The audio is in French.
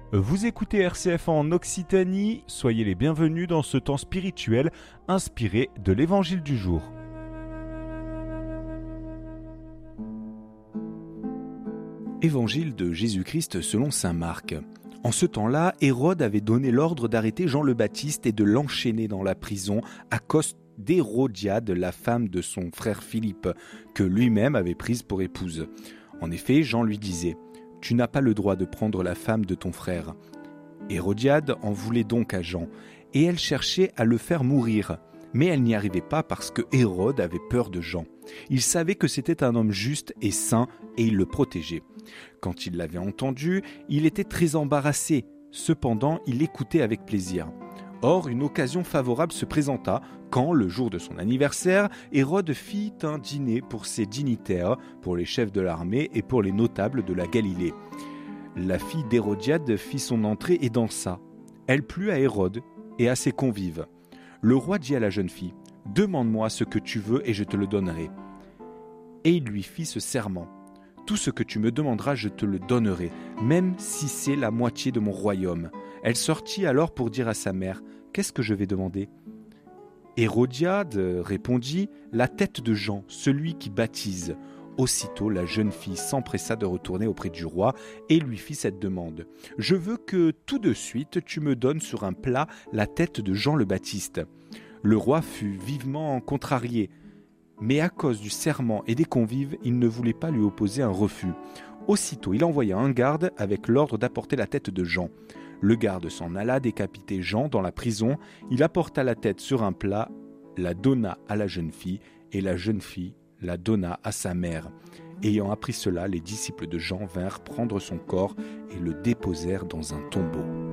Vous écoutez RCF en Occitanie, soyez les bienvenus dans ce temps spirituel inspiré de l'Évangile du jour. Évangile de Jésus-Christ selon saint Marc. En ce temps-là, Hérode avait donné l'ordre d'arrêter Jean le Baptiste et de l'enchaîner dans la prison à cause d'Hérodiade, la femme de son frère Philippe, que lui-même avait prise pour épouse. En effet, Jean lui disait « Tu n'as pas le droit de prendre la femme de ton frère ». Hérodiade en voulait donc à Jean, et elle cherchait à le faire mourir. Mais elle n'y arrivait pas parce que Hérode avait peur de Jean. Il savait que c'était un homme juste et saint, et il le protégeait. Quand il l'avait entendu, il était très embarrassé. Cependant, il écoutait avec plaisir. Or, une occasion favorable se présenta quand, le jour de son anniversaire, Hérode fit un dîner pour ses dignitaires, pour les chefs de l'armée et pour les notables de la Galilée. La fille d'Hérodiade fit son entrée et dansa. Elle plut à Hérode et à ses convives. Le roi dit à la jeune fille « Demande-moi ce que tu veux et je te le donnerai. » Et il lui fit ce serment. « Tout ce que tu me demanderas, je te le donnerai, même si c'est la moitié de mon royaume. » Elle sortit alors pour dire à sa mère « Qu'est-ce que je vais demander ?» Hérodiade répondit « La tête de Jean, celui qui baptise. » Aussitôt, la jeune fille s'empressa de retourner auprès du roi et lui fit cette demande. « Je veux que tout de suite tu me donnes sur un plat la tête de Jean le Baptiste. » Le roi fut vivement contrarié, mais à cause du serment et des convives, il ne voulait pas lui opposer un refus. Aussitôt, il envoya un garde avec l'ordre d'apporter la tête de Jean. Le garde s'en alla décapiter Jean dans la prison. Il apporta la tête sur un plat, la donna à la jeune fille, et la jeune fille la donna à sa mère. Ayant appris cela, les disciples de Jean vinrent prendre son corps et le déposèrent dans un tombeau.